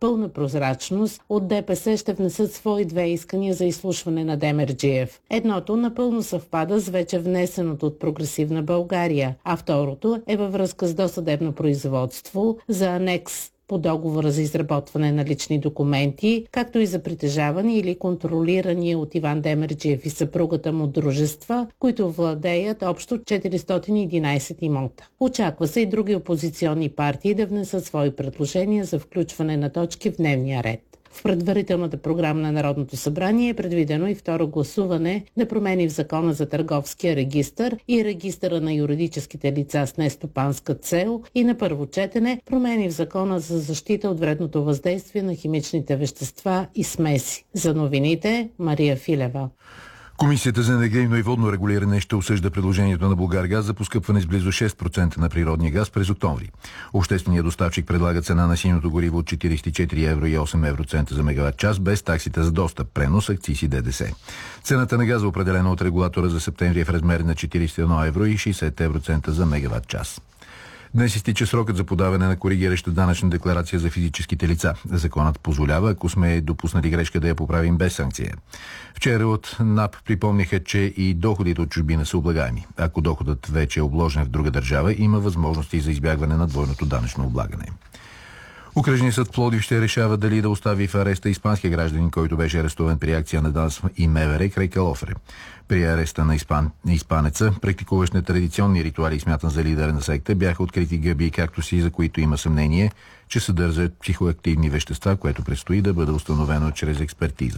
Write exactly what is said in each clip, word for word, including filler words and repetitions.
пълна прозрачност, от ДПС ще внесат свои две искания за изслушване на Демерджиев. Едното напълно съвпада с вече внесеното от Прогресивна България, а второто е във връзка с досъдебно производство за анекс по договора за изработване на лични документи, както и за притежавани или контролирани от Иван Демерджиев и съпругата му дружества, които владеят общо четиристотин и единадесет имота. Очаква се и други опозиционни партии да внесат свои предложения за включване на точки в дневния ред. В предварителната програма на Народното събрание е предвидено и второ гласуване на промени в Закона за търговския регистър и регистъра на юридическите лица с нестопанска цел и на първо четене промени в Закона за защита от вредното въздействие на химичните вещества и смеси. За новините Мария Филева. Комисията за енергийно и водно регулиране ще обсъжда предложението на Булгаргаз за поскъпване с близо шест процента на природния газ през октомври. Общественият доставчик предлага цена на синьото гориво от четиридесет и четири евро и осем евроцента за мегаватт час, без таксите за достъп, пренос, акциз и ДДС. Цената на газа, определена от регулатора за септември, е в размер на четиридесет и едно евро и шейсет евроцента за мегаватт час. Днес изтича срокът за подаване на коригираща данъчна декларация за физическите лица. Законът позволява, ако сме допуснали грешка, да я поправим без санкция. Вчера от НАП припомниха, че и доходите от чужбина са облагаеми. Ако доходът вече е обложен в друга държава, има възможности за избягване на двойното данъчно облагане. Окръжният съд в Пловдив ще решава дали да остави в ареста испанския гражданин, който беше арестуван при акция на ДАНС и МВР край Калофре. При ареста на, испан... на испанеца, практикуващ нетрадиционни ритуали и смятан за лидер на секта, бяха открити гъби, както си, за които има съмнение, че съдържат психоактивни вещества, което предстои да бъде установено чрез експертиза.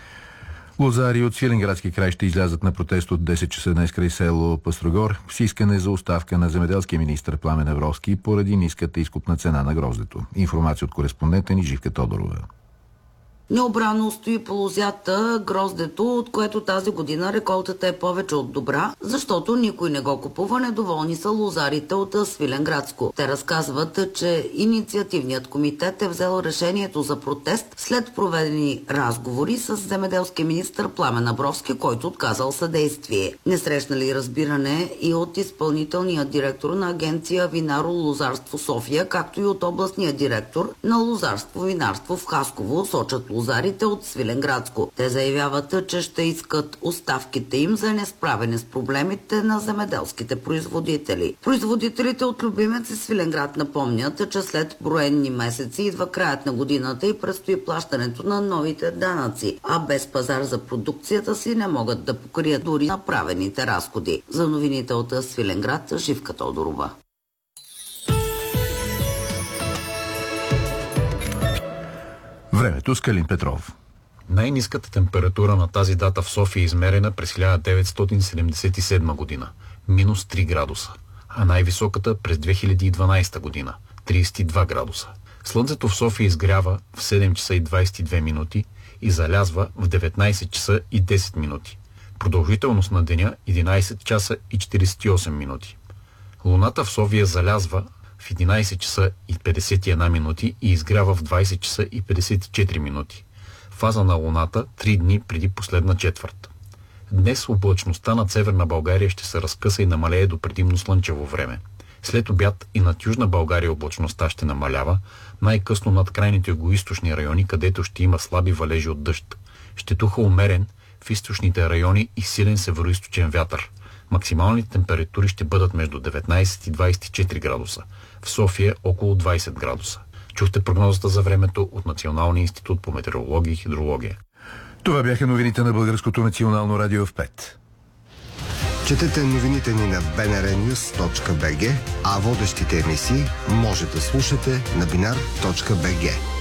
Лозари от Свиленградски край ще излязат на протест от десет часа днес край село Пъстрогор с искане за оставка на земеделския министър Пламен Авровски поради ниската изкупна цена на гроздето. Информация от кореспондента ни Живка Тодорова. Необрано стои по лозята гроздето, от което тази година реколтата е повече от добра, защото никой не го купува. Недоволни са лозарите от Свиленградско. Те разказват, че инициативният комитет е взел решението за протест след проведени разговори с земеделския министър Пламен Авровски, който отказал съдействие. Не срещнали разбиране и от изпълнителния директор на агенция Винаро-лозарство София, както и от областния директор на лозарство-винарство в Хасково, сочат лозарите от Свиленградско. Те заявяват, че ще искат оставките им за несправене с проблемите на земеделските производители. Производителите от Любимец и Свиленград напомнят, че след броени месеци идва краят на годината и предстои плащането на новите данъци, а без пазар за продукцията си не могат да покрият дори направените разходи. За новините от Свиленград, Живка Тодорова. Времето с Калин Петров. Най-ниската температура на тази дата в София е измерена през хиляда деветстотин седемдесет и седма година – минус три градуса, а най-високата през две хиляди и дванадесета година – тридесет и два градуса. Слънцето в София изгрява в седем часа и двадесет и две минути и залязва в деветнадесет часа и десет минути. Продължителност на деня единадесет часа и четиридесет и осем минути. Луната в София залязва в единадесет часа и петдесет и една минути и изгрява в двадесет часа и петдесет и четири минути. Фаза на Луната три дни преди последна четвърт. Днес облачността над Северна България ще се разкъса и намалее до предимно слънчево време. След обяд и над Южна България облачността ще намалява, най-късно над крайните югоизточни райони, където ще има слаби валежи от дъжд. Ще туха умерен в източните райони и силен североизточен вятър. Максималните температури ще бъдат между деветнадесет и двадесет и четири градуса. В София около двадесет градуса. Чухте прогнозата за времето от Националния институт по метеорология и хидрология. Това бяха новините на Българското национално радио в пет. Четете новините ни на би ен ар нюс точка би джи, а водещите емисии може да слушате на бинар точка би джи.